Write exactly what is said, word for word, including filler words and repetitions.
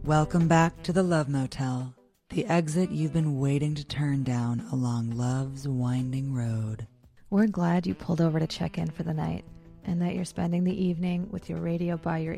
Welcome back to the Love Motel, the exit you've been waiting to turn down along love's winding road. We're glad you pulled over to check in for the night and that you're spending the evening with your radio by your